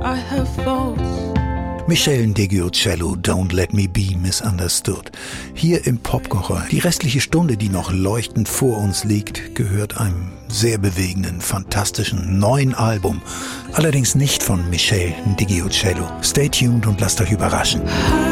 I have faults. Michel Ndegeocello, Don't Let Me Be Misunderstood. Hier im Popkocher. Die restliche Stunde, die noch leuchtend vor uns liegt, gehört einem sehr bewegenden, fantastischen neuen Album. Allerdings nicht von Michel Ndegeocello. Stay tuned und lasst euch überraschen.